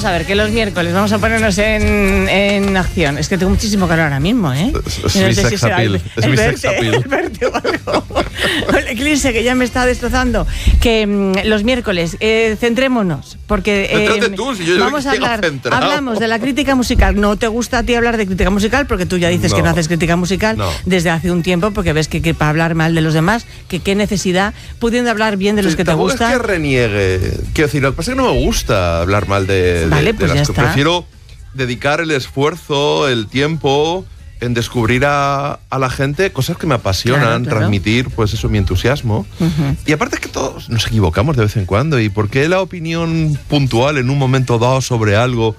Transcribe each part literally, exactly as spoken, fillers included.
Vamos a ver, que los miércoles vamos a ponernos en, en acción. Es que tengo muchísimo calor ahora mismo, ¿eh? Es, es mi sex appeal. Es mi sex appeal. El verte o algo. El eclipse que ya me está destrozando. Que mmm, los miércoles, eh, centrémonos, porque eh, tú, si yo vamos a hablar, hablamos de la crítica musical. No te gusta a ti hablar de crítica musical porque tú ya dices no. que no haces crítica musical no. desde hace un tiempo, porque ves que, que para hablar mal de los demás, que qué necesidad, pudiendo hablar bien de los sí, que te gustan. Es que reniegue. Quiero decir, lo que pasa es que no me gusta hablar mal de, vale, de, pues de ya las está. Prefiero dedicar el esfuerzo, el tiempo en descubrir a, a la gente cosas que me apasionan, claro, claro. transmitir, pues eso, mi entusiasmo. Uh-huh. Y aparte es que todos nos equivocamos de vez en cuando, y por qué la opinión puntual en un momento dado sobre algo,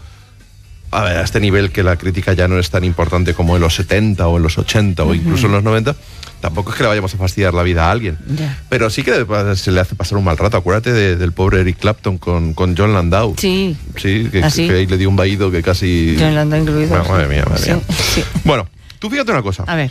a ver, a este nivel que la crítica ya no es tan importante como en los setenta o en los ochenta uh-huh. o incluso en los noventa, tampoco es que le vayamos a fastidiar la vida a alguien. Yeah. Pero sí que se le hace pasar un mal rato. Acuérdate de, del pobre Eric Clapton con, con John Landau. Sí. Sí, que, que, que ahí le dio un vaído que casi... John Landau incluido. Bueno, sí. Madre mía, madre sí. mía. Sí. Bueno, tú fíjate una cosa. A ver.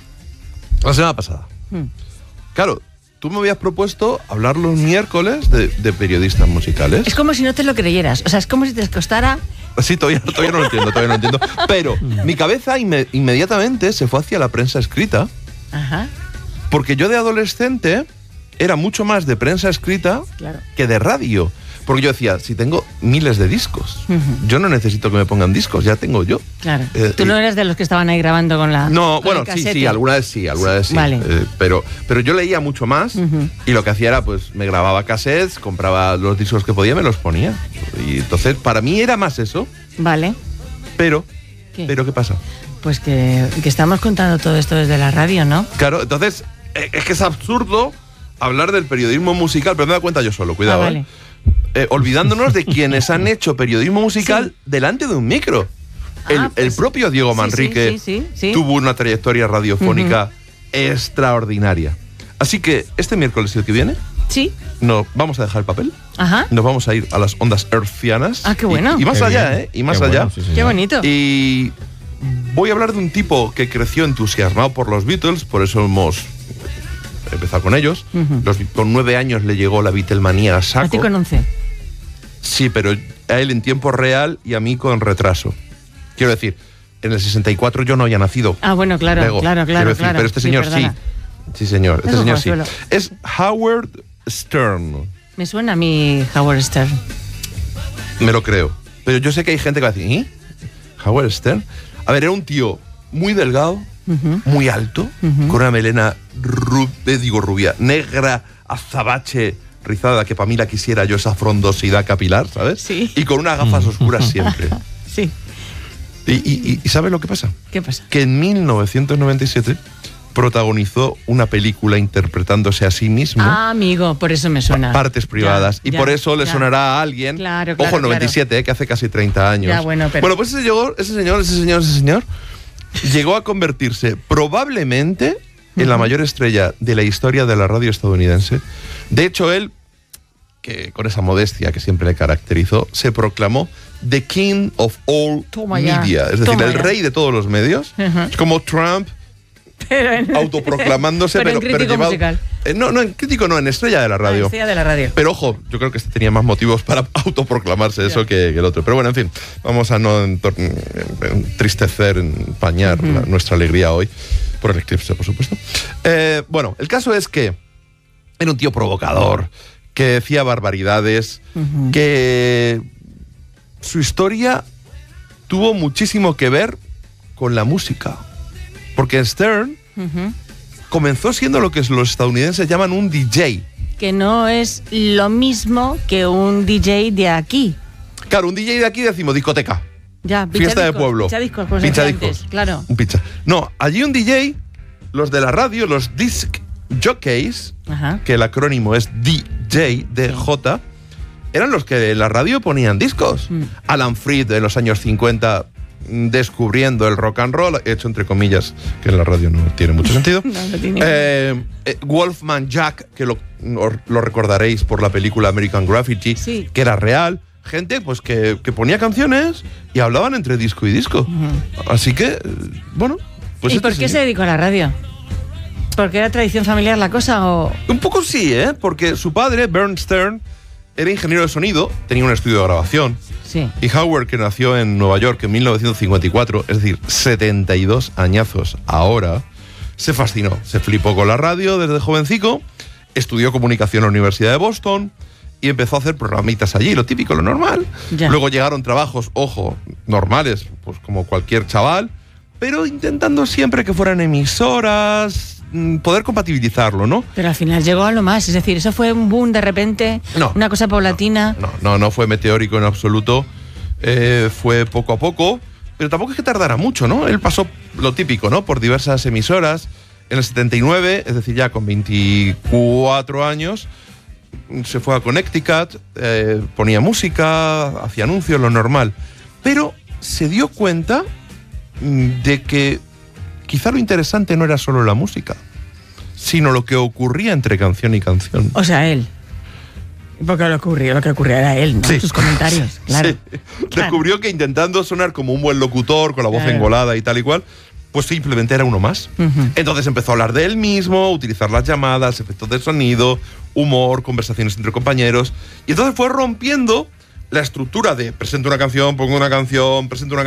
La semana pasada. Hmm. Claro, tú me habías propuesto hablar los miércoles de, de periodistas musicales. Es como si no te lo creyeras. O sea, es como si te costara... Sí, todavía, todavía no lo entiendo, todavía no lo entiendo. Pero mi cabeza inme- inmediatamente se fue hacia la prensa escrita. Ajá. Porque yo de adolescente era mucho más de prensa escrita claro. que de radio. Porque yo decía, si tengo miles de discos, uh-huh. yo no necesito que me pongan discos, ya tengo yo. Claro. Eh, Tú no eras de los que estaban ahí grabando con la. No, con bueno, sí, sí, alguna vez sí, alguna vez sí. Vale. Eh, pero, pero yo leía mucho más uh-huh. y lo que hacía era, pues, me grababa cassettes, compraba los discos que podía, me los ponía. Y entonces, para mí era más eso. Vale. Pero, ¿qué? ¿pero qué pasa? Pues que, que estamos contando todo esto desde la radio, ¿no? Claro, entonces, es que es absurdo hablar del periodismo musical, pero me da cuenta yo solo, cuidado, ah, vale. ¿eh? Eh, olvidándonos de quienes han hecho periodismo musical sí. delante de un micro. El, ah, pues, el propio Diego Manrique sí, sí, sí, sí, sí. tuvo una trayectoria radiofónica uh-huh. extraordinaria. Así que este miércoles y el que viene, sí. nos vamos a dejar el papel. Ajá. Nos vamos a ir a las ondas hercianas. Ah, qué bueno. Y, y más qué allá, bien. ¿eh? Y más qué allá. Bueno, sí, qué bonito. Y voy a hablar de un tipo que creció entusiasmado por los Beatles, por eso hemos empezado con ellos. Uh-huh. Los, con nueve años le llegó la Beatlemanía a saco. ¿A ti con once? Sí, pero a él en tiempo real y a mí con retraso. Quiero decir, en el sesenta y cuatro yo no había nacido. Ah, bueno, claro, Lego, claro, claro, decir, claro. Pero este sí, señor perdona. sí. Sí, señor, este Eso señor sí. suelo. Es Howard Stern. Me suena a mí Howard Stern. Me lo creo. Pero yo sé que hay gente que va a decir, ¿eh? Howard Stern. A ver, era un tío muy delgado, uh-huh. muy alto, uh-huh. con una melena ru- digo rubia, negra, azabache, rizada, que para mí la quisiera yo, esa frondosidad capilar, ¿sabes? Sí. Y con unas gafas oscuras siempre. Sí. Y, y, y ¿sabes lo que pasa? ¿Qué pasa? Que en mil novecientos noventa y siete protagonizó una película interpretándose a sí mismo. Ah, amigo, por eso me suena. Partes privadas. Ya, y ya, por eso le ya. sonará a alguien. Claro, claro. Ojo, el noventa y siete, claro. eh, que hace casi treinta años. Ya, bueno, pero... Bueno, pues ese señor, ese señor, ese señor, ese señor llegó a convertirse probablemente en uh-huh. la mayor estrella de la historia de la radio estadounidense. De hecho, él, que con esa modestia que siempre le caracterizó, se proclamó The King of All Toma Media. Ya. Es decir, Toma el ya. rey de todos los medios. Uh-huh. Es como Trump... Pero en, autoproclamándose, pero, pero, en pero llevado, musical. Eh, no, no, en crítico no, en estrella de la radio. Ah, estrella de la radio. Pero ojo, yo creo que este tenía más motivos para autoproclamarse yeah. eso que, que el otro. Pero bueno, en fin, vamos a no entor- entristecer, empañar uh-huh. la, nuestra alegría hoy, por el eclipse, por supuesto. Eh, bueno, el caso es que era un tío provocador, que decía barbaridades, uh-huh. que su historia tuvo muchísimo que ver con la música. Porque Stern uh-huh. comenzó siendo lo que los estadounidenses llaman un D J. Que no es lo mismo que un D J de aquí. Claro, un D J de aquí decimos discoteca. Ya, fiesta discos, de pueblo. Pincha discos, pues pincha antes, discos. Claro. Un pincha. No, allí un D J, los de la radio, los disc jockeys, uh-huh. que el acrónimo es D J, D J, sí. eran los que en la radio ponían discos. Mm. Alan Freed en los años cincuenta descubriendo el rock and roll, hecho entre comillas, que en la radio no tiene mucho sentido. no, no tiene. Eh, eh, Wolfman Jack, que lo, lo recordaréis por la película American Graffiti, sí. que era real. Gente pues que, que ponía canciones y hablaban entre disco y disco. Uh-huh. Así que, bueno... Pues ¿Y este por qué señor. se dedicó a la radio? ¿Porque era tradición familiar la cosa o...? Un poco sí, ¿eh? Porque su padre, Bern Stern, era ingeniero de sonido, tenía un estudio de grabación. Sí. Y Howard, que nació en Nueva York en mil novecientos cincuenta y cuatro, es decir, setenta y dos añazos ahora, se fascinó, se flipó con la radio desde jovencico, estudió comunicación en la Universidad de Boston y empezó a hacer programitas allí, lo típico, lo normal. Ya. Luego llegaron trabajos, ojo, normales, pues como cualquier chaval, pero intentando siempre que fueran emisoras, poder compatibilizarlo, ¿no? Pero al final llegó a lo más, es decir, eso fue un boom de repente, no, una cosa paulatina. No, no, no, no fue meteórico en absoluto, eh, fue poco a poco, pero tampoco es que tardara mucho, ¿no? Él pasó lo típico, ¿no? Por diversas emisoras. En el setenta y nueve, es decir, ya con veinticuatro años, se fue a Connecticut, eh, ponía música, hacía anuncios, lo normal. Pero se dio cuenta de que quizá lo interesante no era solo la música, sino lo que ocurría entre canción y canción. O sea, él. Porque lo, ocurrió, lo que ocurría era él, ¿no? Sí. Sus comentarios, claro. Sí. Claro. Descubrió que intentando sonar como un buen locutor, con la voz claro. engolada y tal y cual, pues simplemente era uno más. Uh-huh. Entonces empezó a hablar de él mismo, utilizar las llamadas, efectos de sonido, humor, conversaciones entre compañeros. Y entonces fue rompiendo la estructura de presento una canción, pongo una canción, presento una